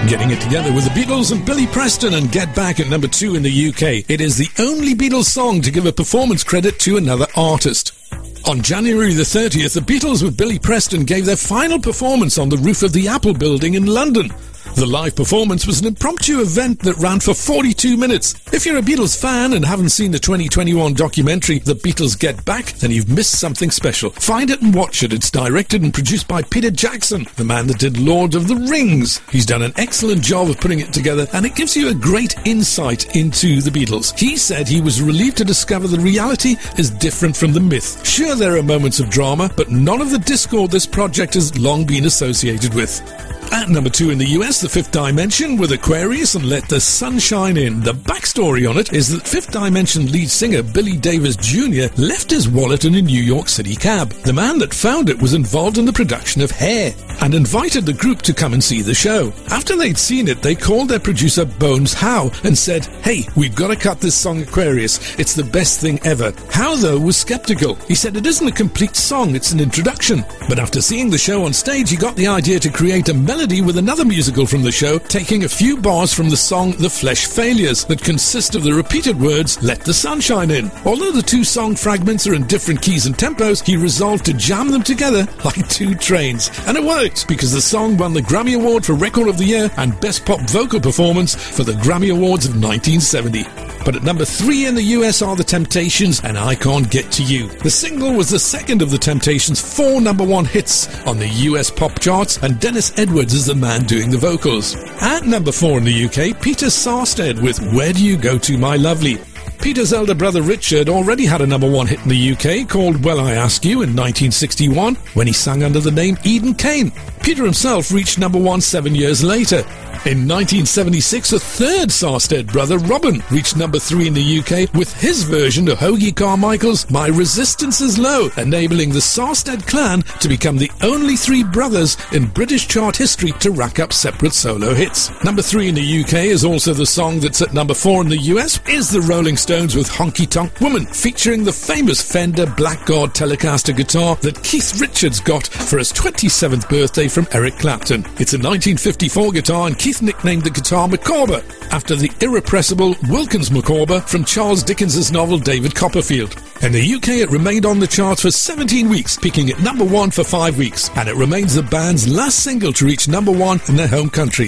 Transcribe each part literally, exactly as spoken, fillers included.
Getting it together with the Beatles and Billy Preston and Get Back at number two in the U K. It is the only Beatles song to give a performance credit to another artist. On January the thirtieth, the Beatles with Billy Preston gave their final performance on the roof of the Apple Building in London. The live performance was an impromptu event that ran for forty-two minutes. If you're a Beatles fan and haven't seen the twenty twenty-one documentary The Beatles Get Back, then you've missed something special. Find it and watch it. It's directed and produced by Peter Jackson, the man that did Lord of the Rings. He's done an excellent job of putting it together, and it gives you a great insight into the Beatles. He said he was relieved to discover the reality is different from the myth. Sure, there are moments of drama, but none of the discord this project has long been associated with. At number two in the U S, The Fifth Dimension with Aquarius and Let the Sun Shine In. The backstory on it is that Fifth Dimension lead singer Billy Davis Junior left his wallet in a New York City cab. The man that found it was involved in the production of Hair and invited the group to come and see the show. After they'd seen it, they called their producer Bones Howe and said, "Hey, we've got to cut this song Aquarius. It's the best thing ever." Howe, though, was skeptical. He said it isn't a complete song, it's an introduction. But after seeing the show on stage, he got the idea to create a melody with another musical from the show, taking a few bars from the song The Flesh Failures that consist of the repeated words, "Let the sun shine in." Although the two song fragments are in different keys and tempos, he resolved to jam them together like two trains. And it worked, because the song won the Grammy Award for Record of the Year and Best Pop Vocal Performance for the Grammy Awards of nineteen seventy. But at number three in the U S are The Temptations and I Can't Get to You. The single was the second of The Temptations' four number one hits on the U S pop charts, and Dennis Edwards is the man doing the vocals. At number four in the U K, Peter Sarsted with Where Do You Go To My Lovely. Peter's elder brother Richard already had a number one hit in the U K called Well I Ask You in nineteen sixty-one when he sang under the name Eden Kane. Peter himself reached number one seven years later. In nineteen seventy-six, a third Sarsted brother, Robin, reached number three in the U K with his version of Hoagy Carmichael's My Resistance Is Low, enabling the Sarsted clan to become the only three brothers in British chart history to rack up separate solo hits. Number three in the U K is also the song that's at number four in the U S, is the Rolling Stones with Honky Tonk Woman, featuring the famous Fender Blackguard Telecaster guitar that Keith Richards got for his twenty-seventh birthday from Eric Clapton. It's a nineteen fifty-four guitar, and Keith nicknamed the guitar Micawber after the irrepressible Wilkins Micawber from Charles Dickens's novel David Copperfield. In the U K, it remained on the charts for seventeen weeks, peaking at number one for five weeks, and it remains the band's last single to reach number one in their home country.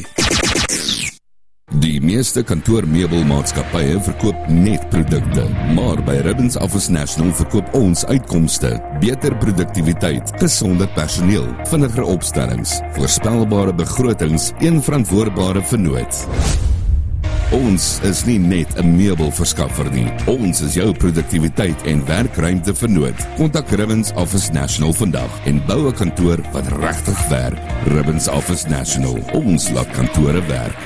Die meeste kantoormeubelmaatskappye verkoop net produkte, maar by Ribbons Office National verkoop ons uitkomste, beter produktiwiteit, gesonder personeel, vinniger opstellings, voorspelbare begrotings, een verantwoordbare vennoot. Ons is nie net 'n meubelverskaffer nie, ons is jou produktiwiteit en werkruimte vennoot. Kontak Ribbons Office National vandag en bou 'n kantoor wat regtig werk. Ribbons Office National, ons laat kantore werk.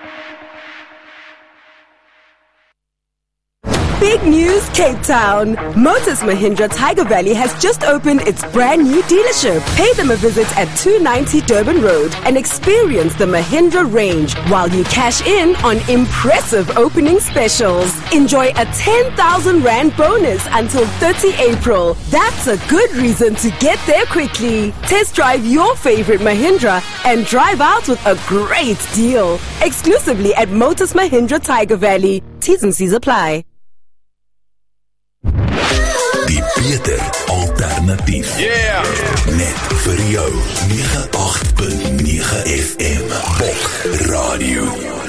Big news, Cape Town! Motors Mahindra Tiger Valley has just opened its brand new dealership. Pay them a visit at two ninety Durban Road and experience the Mahindra range while you cash in on impressive opening specials. Enjoy a ten thousand rand bonus until thirtieth April. That's a good reason to get there quickly. Test drive your favorite Mahindra and drive out with a great deal. Exclusively at Motors Mahindra Tiger Valley. T's and C's apply. Die beter alternatief. Yeah. Net vir jou. nege agt punt nege F M. Bok Radio.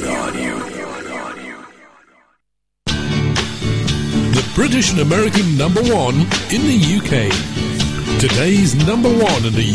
The British and American number one in the U K. Today's number one in the